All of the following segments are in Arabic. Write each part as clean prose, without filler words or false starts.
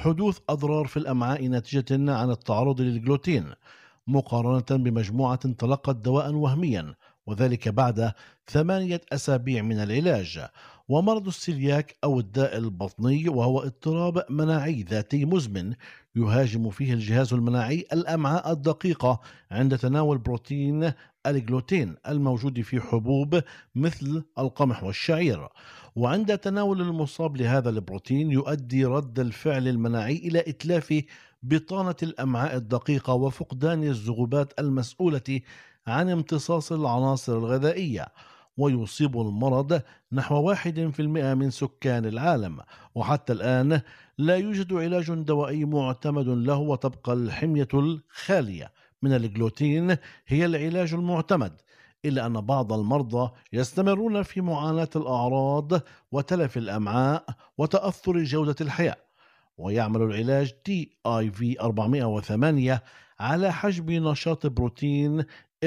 حدوث أضرار في الأمعاء ناتجة عن التعرض للجلوتين، مقارنة بمجموعة تلقت دواء وهميا، وذلك بعد 8 أسابيع من العلاج. ومرض السيلياك أو الداء البطني وهو اضطراب مناعي ذاتي مزمن يهاجم فيه الجهاز المناعي الأمعاء الدقيقة عند تناول بروتين الجلوتين الموجود في حبوب مثل القمح والشعير. وعند تناول المصاب لهذا البروتين يؤدي رد الفعل المناعي إلى إتلاف بطانة الأمعاء الدقيقة وفقدان الزغوبات المسؤولة عن امتصاص العناصر الغذائية، ويصيب المرض نحو 1% من سكان العالم. وحتى الآن لا يوجد علاج دوائي معتمد له، وتبقى الحمية الخالية من الجلوتين هي العلاج المعتمد، إلا أن بعض المرضى يستمرون في معاناة الأعراض وتلف الأمعاء وتأثر جودة الحياة. ويعمل العلاج TIV 408 على حجب نشاط بروتين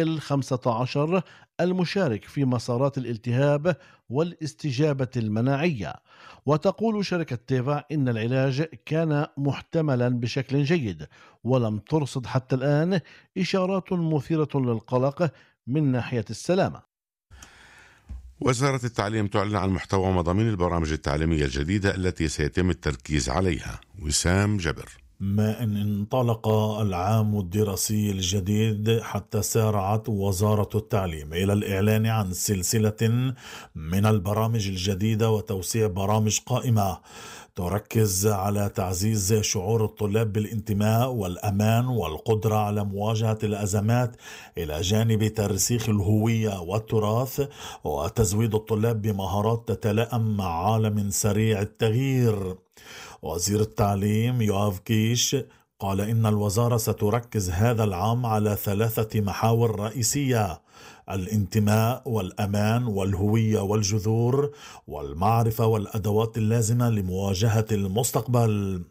ال15 المشارك في مسارات الالتهاب والاستجابة المناعية. وتقول شركة تيفا إن العلاج كان محتملا بشكل جيد، ولم ترصد حتى الآن إشارات مثيرة للقلق من ناحية السلامة. وزارة التعليم تعلن عن محتوى ومضامين البرامج التعليمية الجديدة التي سيتم التركيز عليها. وسام جبر. ما إن انطلق العام الدراسي الجديد حتى سارعت وزارة التعليم إلى الإعلان عن سلسلة من البرامج الجديدة وتوسيع برامج قائمة تركز على تعزيز شعور الطلاب بالانتماء والأمان والقدرة على مواجهة الأزمات، إلى جانب ترسيخ الهوية والتراث وتزويد الطلاب بمهارات تتلائم مع عالم سريع التغيير. وزير التعليم يوآف كيش قال إن الوزارة ستركز هذا العام على 3 محاور رئيسية: الانتماء والأمان والهوية والجذور والمعرفة والأدوات اللازمة لمواجهة المستقبل.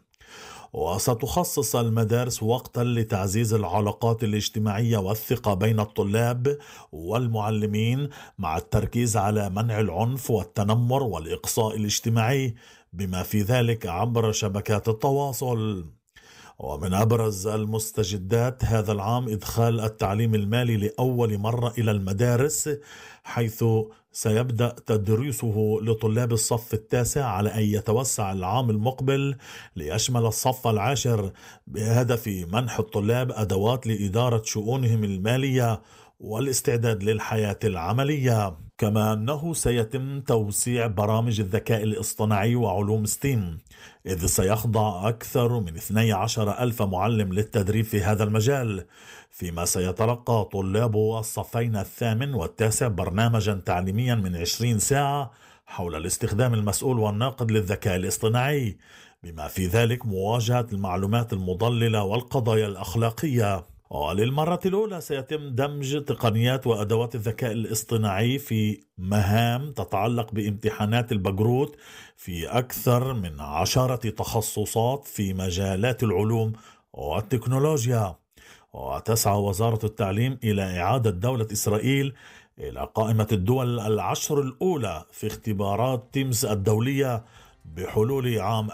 وستخصص المدارس وقتا لتعزيز العلاقات الاجتماعية والثقة بين الطلاب والمعلمين، مع التركيز على منع العنف والتنمر والإقصاء الاجتماعي بما في ذلك عبر شبكات التواصل. ومن أبرز المستجدات هذا العام إدخال التعليم المالي لأول مرة إلى المدارس، حيث سيبدأ تدريسه لطلاب الصف التاسع على أن يتوسع العام المقبل ليشمل الصف العاشر، بهدف منح الطلاب أدوات لإدارة شؤونهم المالية والاستعداد للحياة العملية. كما أنه سيتم توسيع برامج الذكاء الاصطناعي وعلوم ستيم، إذ سيخضع أكثر من 12,000 معلم للتدريب في هذا المجال، فيما سيتلقى طلاب الصفين الثامن والتاسع برنامجا تعليميا من 20 ساعة حول الاستخدام المسؤول والناقد للذكاء الاصطناعي، بما في ذلك مواجهة المعلومات المضللة والقضايا الأخلاقية. وللمرة الأولى سيتم دمج تقنيات وأدوات الذكاء الاصطناعي في مهام تتعلق بامتحانات البجروت في أكثر من 10 تخصصات في مجالات العلوم والتكنولوجيا. وتسعى وزارة التعليم إلى إعادة دولة إسرائيل إلى قائمة الدول 10 الأولى في اختبارات تيمز الدولية بحلول عام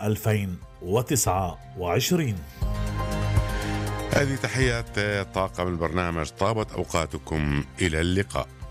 2029. هذه تحيات طاقم البرنامج، طابت أوقاتكم، إلى اللقاء.